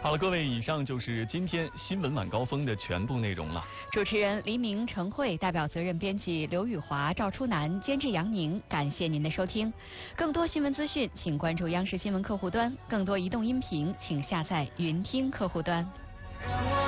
好了，各位，以上就是今天新闻晚高峰的全部内容了。 主持人黎明、程慧，代表责任编辑刘宇华、赵初南，监制杨宁，感谢您的收听。更多新闻资讯，请关注央视新闻客户端；更多移动音频，请下载云听客户端。